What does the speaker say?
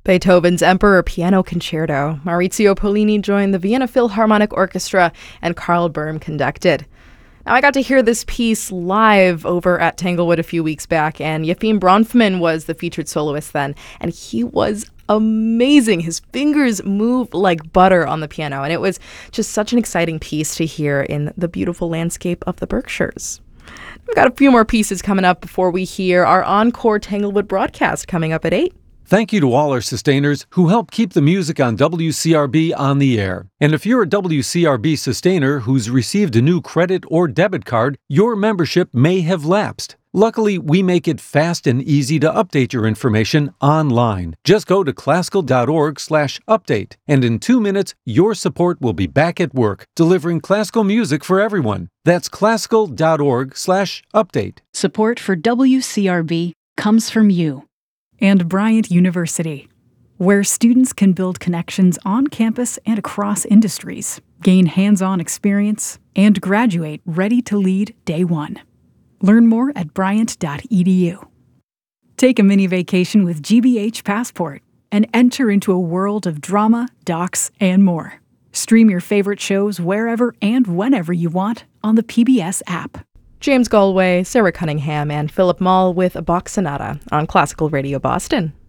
Beethoven's Emperor Piano Concerto. Maurizio Pollini joined the Vienna Philharmonic Orchestra, and Karl Böhm conducted. Now, I got to hear this piece live over at Tanglewood a few weeks back, and Yefim Bronfman was the featured soloist then, and he was amazing. His fingers move like butter on the piano, and it was just such an exciting piece to hear in the beautiful landscape of the Berkshires. We've got a few more pieces coming up before we hear our encore Tanglewood broadcast coming up at 8. Thank you to all our sustainers who help keep the music on WCRB on the air. And if you're a WCRB sustainer who's received a new credit or debit card, your membership may have lapsed. Luckily, we make it fast and easy to update your information online. Just go to classical.org/update, and in 2 minutes, your support will be back at work, delivering classical music for everyone. That's classical.org/update. Support for WCRB comes from you. And Bryant University, where students can build connections on campus and across industries, gain hands-on experience, and graduate ready to lead day one. Learn more at bryant.edu. Take a mini vacation with GBH Passport and enter into a world of drama, docs, and more. Stream your favorite shows wherever and whenever you want on the PBS app. James Galway, Sarah Cunningham, and Philip Mall with a Bach Sonata on Classical Radio Boston.